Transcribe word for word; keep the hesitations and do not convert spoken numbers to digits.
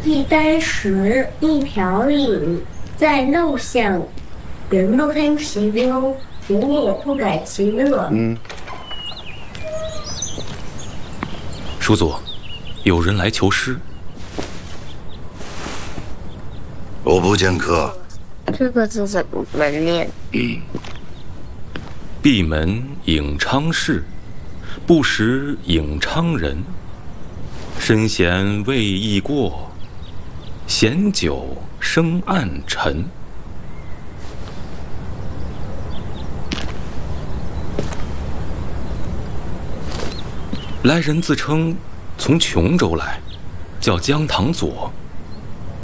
一箪食，一瓢饮，在陋巷，人不堪其忧，人也不改其乐。 嗯。 叔祖，有人来求师。 我不见客。 这个字怎么念？ 嗯。 闭门引昌事，不识引昌人。身闲未易过，闲酒生暗沉。来人自称从琼州来，叫姜唐佐。